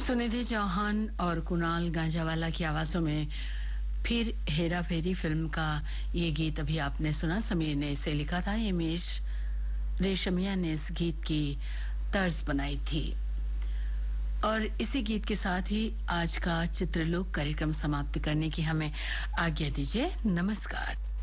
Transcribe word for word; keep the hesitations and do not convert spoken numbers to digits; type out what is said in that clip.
सुनिधि चौहान और कुणाल गांजावाला की आवाजों में फिर हेरा फेरी फिल्म का ये गीत अभी आपने सुना। समीर ने इसे लिखा था, हिमेश रेशमिया ने इस गीत की तर्ज बनाई थी। और इसी गीत के साथ ही आज का चित्रलोक कार्यक्रम समाप्त करने की हमें आज्ञा दीजिए। नमस्कार।